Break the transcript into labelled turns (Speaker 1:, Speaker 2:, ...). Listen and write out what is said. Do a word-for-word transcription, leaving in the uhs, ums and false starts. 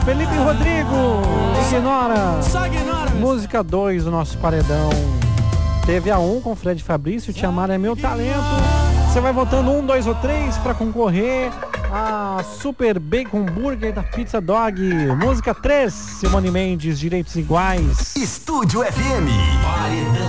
Speaker 1: Felipe Rodrigo, ignora.
Speaker 2: Só ignora.
Speaker 1: Música dois do nosso paredão. Teve a um com Fred Fabrício, Te Amar é Meu Talento. Você vai votando um, dois ou três para concorrer a Super Bacon Burger da Pizza Dog. Música três, Simone Mendes, Direitos Iguais.
Speaker 3: Estúdio F M. Paredão.